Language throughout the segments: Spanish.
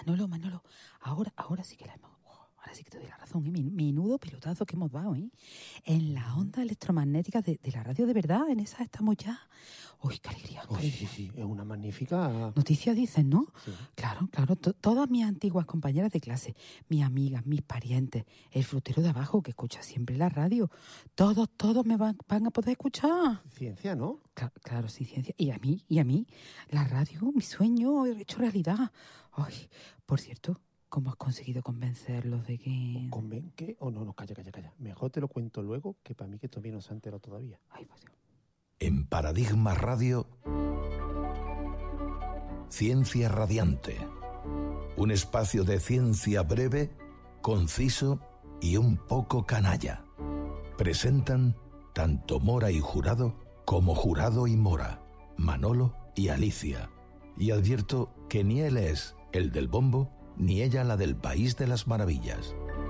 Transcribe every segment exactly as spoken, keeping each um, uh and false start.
Manolo, Manolo, ahora, ahora sí que la hemos... Ahora sí que te doy la razón, ¿eh? Menudo pelotazo que hemos dado, ¿eh? En la onda electromagnética de, de la radio de verdad, en esa estamos ya. Uy, qué alegría. Qué Uy, alegría. sí, sí, es una magnífica... Noticias dicen, ¿no? Sí. Claro, claro. To- todas mis antiguas compañeras de clase, mis amigas, mis parientes, el frutero de abajo que escucha siempre la radio, todos, todos me van, van a poder escuchar. Ciencia, ¿no? Claro, claro, sí, ciencia. Y a mí, y a mí, la radio, mi sueño, hecho realidad. Ay, por cierto, ¿cómo has conseguido convencerlos de que...? ¿Conven qué? O oh, no, no, calla, calla, calla. Mejor te lo cuento luego, que para mí que todavía no se ha enterado todavía. Ay, pues Dios. En Paradigma Radio, Ciencia Radiante. Un espacio de ciencia breve, conciso y un poco canalla. Presentan tanto Mora y Jurado como Jurado y Mora, Manolo y Alicia. Y advierto que ni él es el del bombo, ni ella la del País de las Maravillas.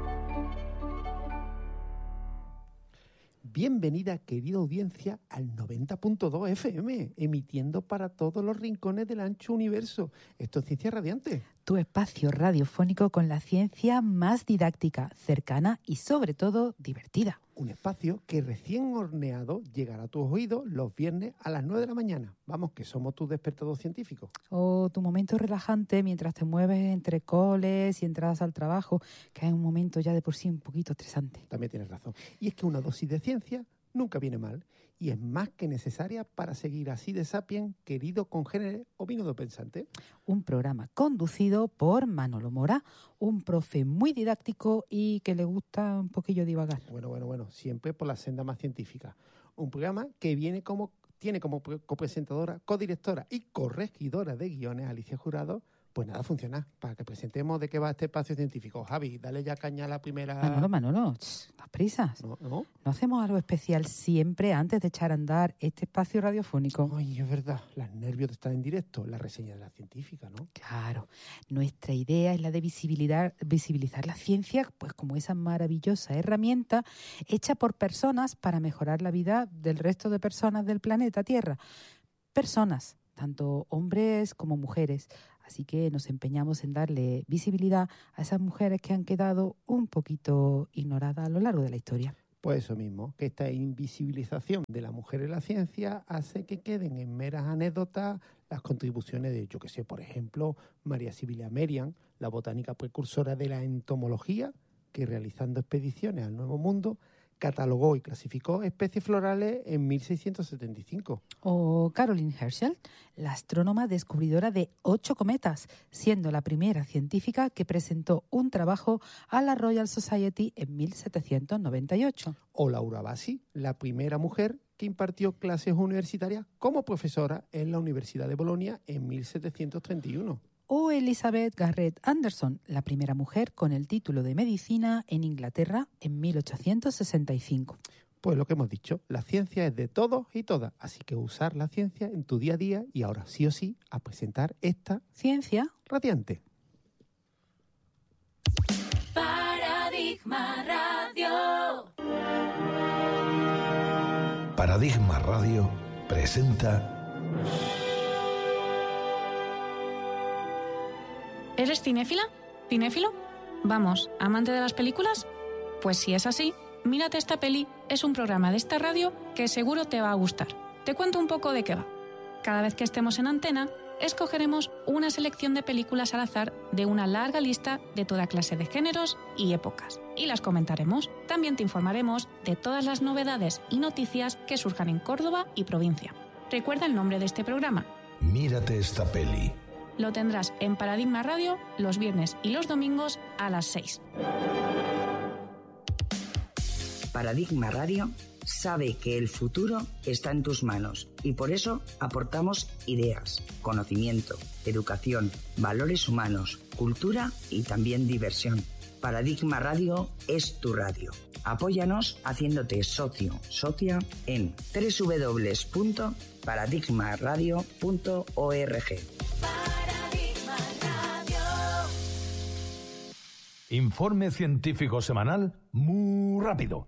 Bienvenida, querida audiencia, al noventa punto dos F M, emitiendo para todos los rincones del ancho universo. Esto es Ciencia Radiante. Tu espacio radiofónico con la ciencia más didáctica, cercana y sobre todo divertida. Un espacio que recién horneado llegará a tus oídos los viernes a las nueve de la mañana. Vamos, que somos tus despertadores científicos. O tu momento relajante mientras te mueves entre coles y entradas al trabajo, que es un momento ya de por sí un poquito estresante. También tienes razón. Y es que una dosis de ciencia nunca viene mal y es más que necesaria para seguir así de sapien, querido congénere o vino de pensante. Un programa conducido por Manolo Mora, un profe muy didáctico y que le gusta un poquillo divagar. Bueno, bueno, bueno, siempre por la senda más científica. Un programa que viene como tiene como copresentadora, codirectora y corregidora de guiones Alicia Jurado. Pues nada, funciona. Para que presentemos de qué va este espacio científico. Javi, dale ya caña a la primera... Manolo, Manolo, ch, las prisas. ¿No? ¿No? ¿No hacemos algo especial siempre antes de echar a andar este espacio radiofónico? Ay, es verdad. Los nervios de estar en directo. La reseña de la científica, ¿no? Claro. Nuestra idea es la de visibilizar, visibilizar la ciencia pues como esa maravillosa herramienta hecha por personas para mejorar la vida del resto de personas del planeta Tierra. Personas, tanto hombres como mujeres. Así que nos empeñamos en darle visibilidad a esas mujeres que han quedado un poquito ignoradas a lo largo de la historia. Pues eso mismo, que esta invisibilización de la mujer en la ciencia hace que queden en meras anécdotas las contribuciones de, yo que sé, por ejemplo, María Sibylla Merian, la botánica precursora de la entomología, que realizando expediciones al Nuevo Mundo, catalogó y clasificó especies florales en mil seiscientos setenta y cinco. O Caroline Herschel, la astrónoma descubridora de ocho cometas, siendo la primera científica que presentó un trabajo a la Royal Society en mil setecientos noventa y ocho. O Laura Bassi, la primera mujer que impartió clases universitarias como profesora en la Universidad de Bolonia en mil setecientos treinta y uno. O Elizabeth Garrett Anderson, la primera mujer con el título de medicina en Inglaterra en mil ochocientos sesenta y cinco. Pues lo que hemos dicho, la ciencia es de todos y todas, así que usar la ciencia en tu día a día y ahora sí o sí a presentar esta Ciencia Radiante. Paradigma Radio. Paradigma Radio presenta... ¿Eres cinéfila? ¿Cinéfilo? Vamos, ¿amante de las películas? Pues si es así, Mírate esta peli es un programa de esta radio que seguro te va a gustar. Te cuento un poco de qué va. Cada vez que estemos en antena, escogeremos una selección de películas al azar de una larga lista de toda clase de géneros y épocas. Y las comentaremos. También te informaremos de todas las novedades y noticias que surjan en Córdoba y provincia. Recuerda el nombre de este programa. Mírate esta peli. Lo tendrás en Paradigma Radio los viernes y los domingos a las seis. Paradigma Radio sabe que el futuro está en tus manos y por eso aportamos ideas, conocimiento, educación, valores humanos, cultura y también diversión. Paradigma Radio es tu radio. Apóyanos haciéndote socio, socia en doble u doble u doble u punto paradigma radio punto org. Informe científico semanal muy rápido.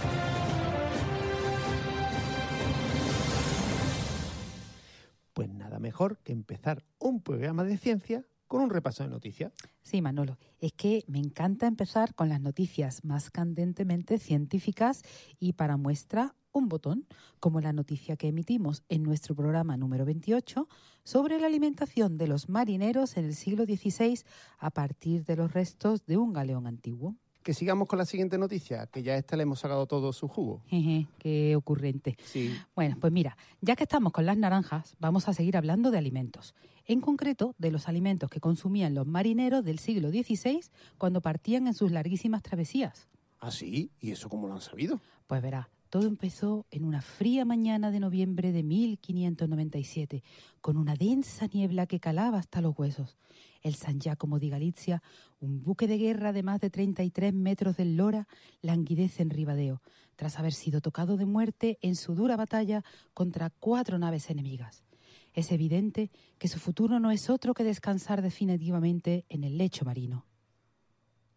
Pues nada nada mejor que empezar un programa de ciencia con un repaso de noticias. Sí, Manolo, es que me encanta empezar con las noticias más candentemente científicas y para muestra un botón, como la noticia que emitimos en nuestro programa número veintiocho sobre la alimentación de los marineros en el siglo dieciséis a partir de los restos de un galeón antiguo. Que sigamos con la siguiente noticia, que ya a esta le hemos sacado todo su jugo. Jeje, qué ocurrente. Sí. Bueno, pues mira, ya que estamos con las naranjas, vamos a seguir hablando de alimentos. En concreto, de los alimentos que consumían los marineros del siglo dieciséis cuando partían en sus larguísimas travesías. ¿Ah, sí? ¿Y eso cómo lo han sabido? Pues verá, todo empezó en una fría mañana de noviembre de mil quinientos noventa y siete, con una densa niebla que calaba hasta los huesos. El San Giacomo di Galizia, un buque de guerra de más de treinta y tres metros de eslora, languidece en Ribadeo, tras haber sido tocado de muerte en su dura batalla contra cuatro naves enemigas. Es evidente que su futuro no es otro que descansar definitivamente en el lecho marino.